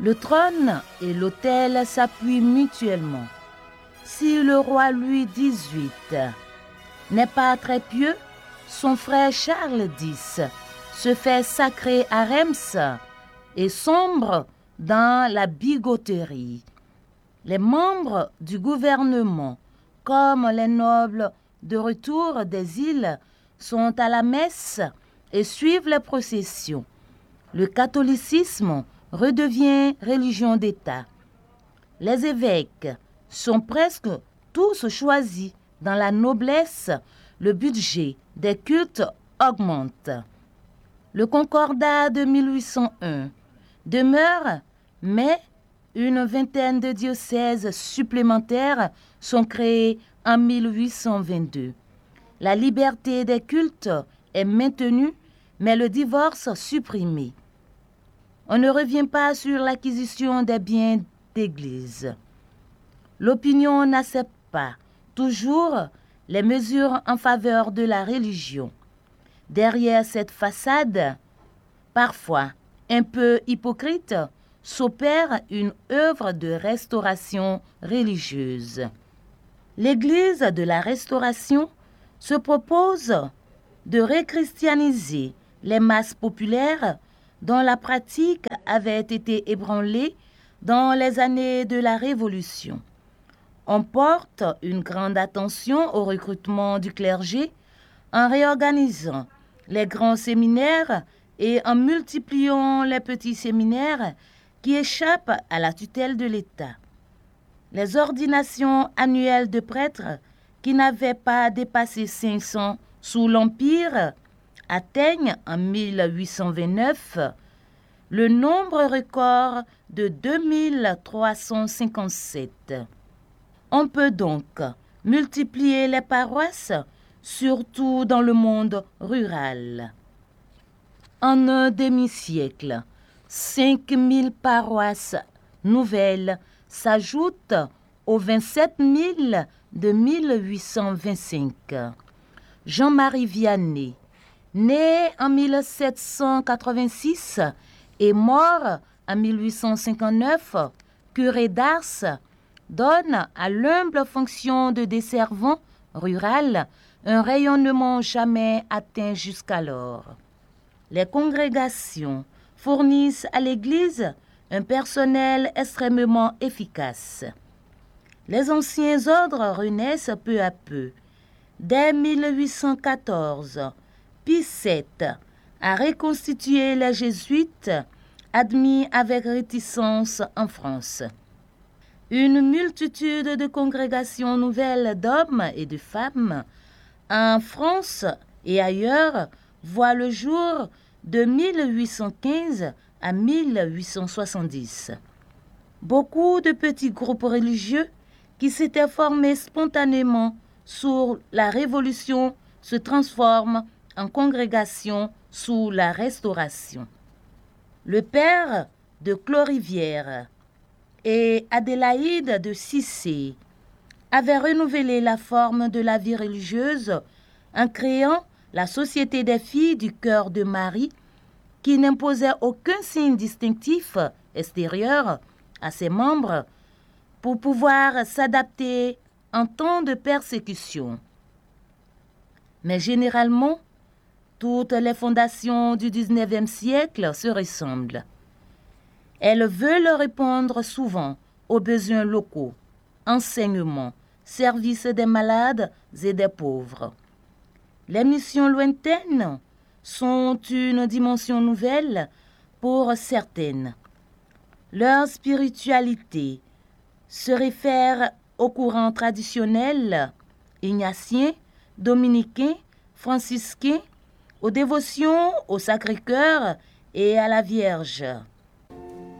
Le trône et l'autel s'appuient mutuellement. Si le roi Louis XVIII n'est pas très pieux, son frère Charles X se fait sacrer à Reims et sombre dans la bigoterie. Les membres du gouvernement, comme les nobles de retour des îles, sont à la messe et suivent les processions. Le catholicisme redevient religion d'État. Les évêques sont presque tous choisis dans la noblesse, le budget des cultes augmente. Le concordat de 1801 demeure, mais une vingtaine de diocèses supplémentaires sont créés en 1822. La liberté des cultes est maintenue, mais le divorce supprimé. On ne revient pas sur l'acquisition des biens d'église. L'opinion n'accepte pas toujours les mesures en faveur de la religion. Derrière cette façade, parfois un peu hypocrite, s'opère une œuvre de restauration religieuse. L'Église de la Restauration se propose de réchristianiser les masses populaires dont la pratique avait été ébranlée dans les années de la Révolution. On porte une grande attention au recrutement du clergé en réorganisant les grands séminaires et en multipliant les petits séminaires qui échappent à la tutelle de l'État. Les ordinations annuelles de prêtres, qui n'avaient pas dépassé 500 sous l'Empire, atteignent en 1829 le nombre record de 2357. On peut donc multiplier les paroisses, surtout dans le monde rural. En un demi-siècle, 5000 paroisses nouvelles s'ajoutent aux 27 000 de 1825. Jean-Marie Vianney, né en 1786 et mort en 1859, curé d'Ars, donne à l'humble fonction de desservant rural un rayonnement jamais atteint jusqu'alors. Les congrégations fournissent à l'Église un personnel extrêmement efficace. Les anciens ordres renaissent peu à peu. Dès 1814, Pie VII a reconstitué les jésuites admis avec réticence en France. Une multitude de congrégations nouvelles d'hommes et de femmes en France et ailleurs voient le jour de 1815 à 1870. Beaucoup de petits groupes religieux qui s'étaient formés spontanément sous la Révolution se transforment en congrégations sous la Restauration. Le père de Clorivière et Adélaïde de Cissé avaient renouvelé la forme de la vie religieuse en créant la Société des filles du cœur de Marie, qui n'imposait aucun signe distinctif extérieur à ses membres pour pouvoir s'adapter en temps de persécution. Mais généralement, toutes les fondations du XIXe siècle se ressemblent. Elles veulent répondre souvent aux besoins locaux, enseignement, service des malades et des pauvres. Les missions lointaines sont une dimension nouvelle pour certaines. Leur spiritualité se réfère aux courants traditionnels, ignatiens, dominicains, franciscains, aux dévotions au Sacré-Cœur et à la Vierge.